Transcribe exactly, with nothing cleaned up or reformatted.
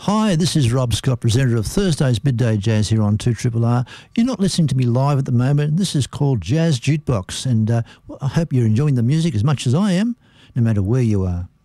Hi, this is Rob Scott, presenter of Thursday's Midday Jazz here on two R R R. You're not listening to me live at the moment. This is called Jazz Jukebox, and uh, I hope you're enjoying the music as much as I am, no matter where you are.